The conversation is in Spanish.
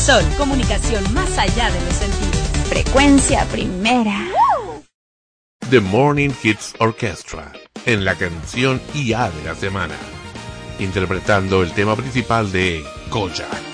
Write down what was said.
Sol, comunicación más allá de los sentidos. Frecuencia primera. The Morning Hits Orchestra, en la canción IA de la semana, interpretando el tema principal de Kojak.